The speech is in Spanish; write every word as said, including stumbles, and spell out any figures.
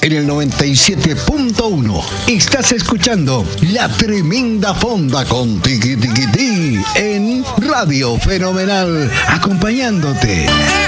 en el noventa y siete punto uno. Estás escuchando La Tremenda Fonda con Tiki Tiki Ti en Radio Fenomenal, acompañándote.